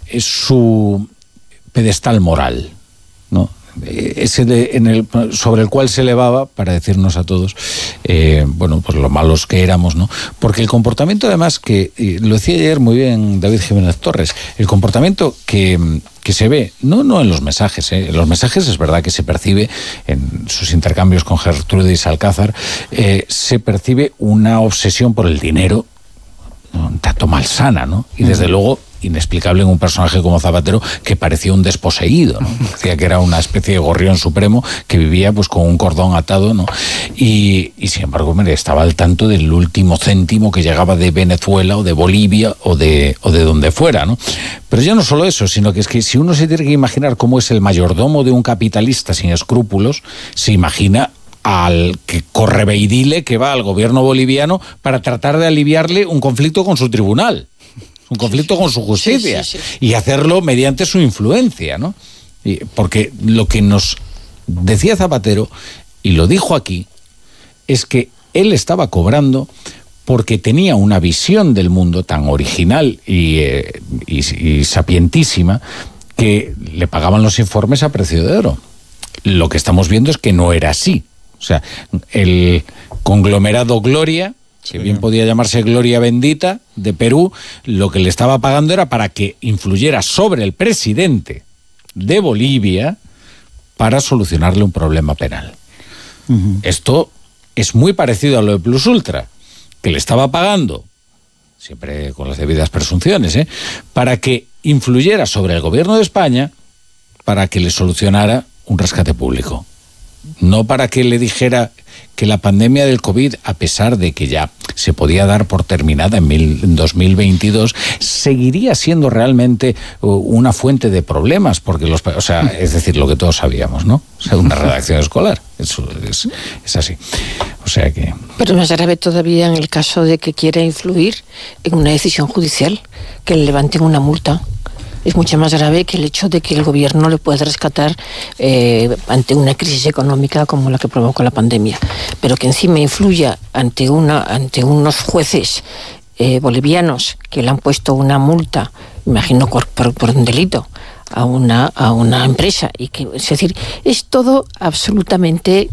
su pedestal moral, ¿no? Sobre el cual se elevaba para decirnos a todos pues lo malos que éramos, ¿no? Porque el comportamiento, además, que lo decía ayer muy bien David Jiménez Torres, el comportamiento que se ve, no en los mensajes, en los mensajes es verdad que se percibe en sus intercambios con Gertrudis Alcázar, se percibe una obsesión por el dinero, un tanto malsana, ¿no? Y desde luego inexplicable en un personaje como Zapatero, que parecía un desposeído, ¿no? Decía que era una especie de gorrión supremo que vivía pues con un cordón atado, ¿no? Y sin embargo, estaba al tanto del último céntimo que llegaba de Venezuela o de Bolivia o de donde fuera, ¿no? Pero ya no solo eso, sino que es que si uno se tiene que imaginar cómo es el mayordomo de un capitalista sin escrúpulos, se imagina al que correveidile que va al gobierno boliviano para tratar de aliviarle un conflicto con su tribunal, un conflicto con su justicia, y hacerlo mediante su influencia, ¿no? Porque lo que nos decía Zapatero, y lo dijo aquí, es que él estaba cobrando porque tenía una visión del mundo tan original y sapientísima que le pagaban los informes a precio de oro. Lo que estamos viendo es que no era así. O sea, el conglomerado Gloria, que bien podía llamarse Gloria Bendita, de Perú, lo que le estaba pagando era para que influyera sobre el presidente de Bolivia para solucionarle un problema penal. Esto es muy parecido a lo de Plus Ultra, que le estaba pagando, siempre con las debidas presunciones, para que influyera sobre el gobierno de España para que le solucionara un rescate público. No para que le dijera que la pandemia del COVID, a pesar de que ya se podía dar por terminada en 2022, seguiría siendo realmente una fuente de problemas, porque es decir, lo que todos sabíamos, ¿no? O sea, una redacción escolar, eso es así. O sea que... Pero más grave todavía en el caso de que quiera influir en una decisión judicial, que le levanten una multa. Es mucho más grave que el hecho de que el gobierno le pueda rescatar ante una crisis económica como la que provocó la pandemia. Pero que encima influya ante unos jueces bolivianos que le han puesto una multa, imagino por un delito, a una empresa. Es decir, es todo absolutamente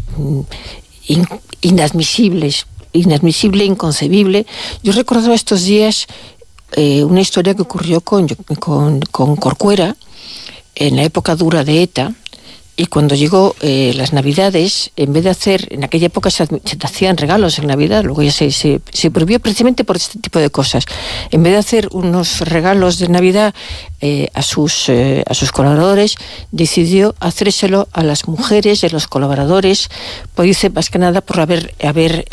inadmisible, inconcebible. Yo recordaba estos días una historia que ocurrió con Corcuera en la época dura de ETA, y cuando llegó las Navidades, en vez de hacer, en aquella época se te hacían regalos en Navidad, luego ya se prohibió precisamente por este tipo de cosas. En vez de hacer unos regalos de Navidad a sus colaboradores, decidió hacérselo a las mujeres de los colaboradores, pues dice más que nada por haberle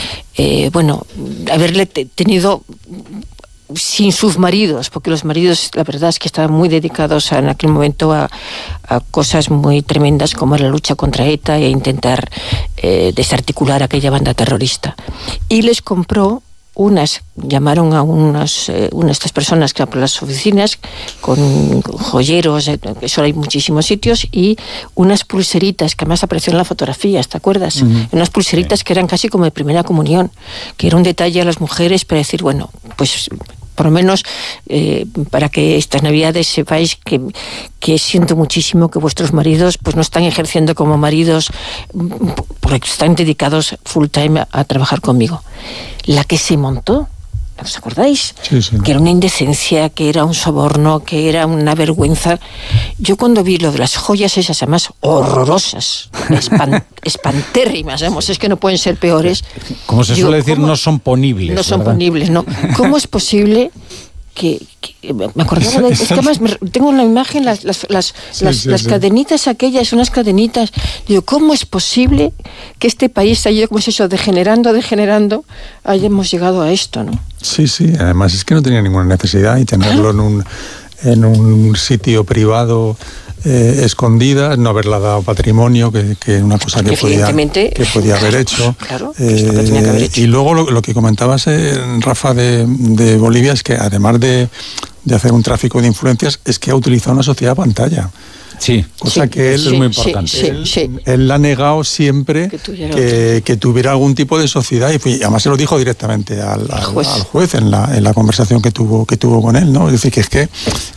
tenido sin sus maridos, porque los maridos, la verdad es que estaban muy dedicados en aquel momento a cosas muy tremendas como la lucha contra ETA e intentar desarticular aquella banda terrorista. Y les compró llamaron a unas de estas personas que van por las oficinas con joyeros, eso hay muchísimos sitios, y unas pulseritas que además aparecieron en la fotografía, ¿te acuerdas? Unas pulseritas que eran casi como de primera comunión, que era un detalle a las mujeres para decir, bueno, pues por lo menos para que estas Navidades sepáis que siento muchísimo que vuestros maridos pues no están ejerciendo como maridos, porque están dedicados full time a trabajar conmigo. La que se montó, ¿os acordáis? Sí. Que era una indecencia, que era un soborno, que era una vergüenza. Yo cuando vi lo de las joyas esas, además horrorosas, espantérrimas, vamos, es que no pueden ser peores. Como se suele decir, no son ponibles. No son ponibles, ¿no? ¿Cómo es posible que me acordaba es que además tengo en la imagen las cadenitas aquellas, unas cadenitas, digo, ¿cómo es posible que este país haya, como es eso, degenerando, hayamos llegado a esto, ¿no? Sí, además es que no tenía ninguna necesidad, y tenerlo en un sitio privado escondida, no haberla dado patrimonio, que una cosa que podía haber hecho. Claro, esto que tenía que haber hecho. Y luego lo que comentabas, Rafa, de Bolivia, es que además de hacer un tráfico de influencias, es que ha utilizado una sociedad pantalla. Sí, cosa que él, es muy importante. Él ha negado siempre que tuviera algún tipo de sociedad, y además se lo dijo directamente al juez en la conversación que tuvo con él, ¿no? Es decir, que es que